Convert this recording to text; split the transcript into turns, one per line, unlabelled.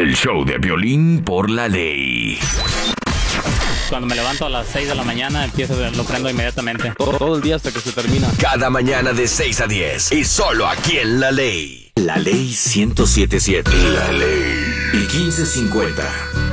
El show de Piolín por la ley.
Cuando me levanto a las 6 de la mañana, lo prendo inmediatamente.
Todo el día hasta que se termina.
Cada mañana de 6 a 10. Y solo aquí en La Ley. La Ley 107.7. La Ley. Y 1550.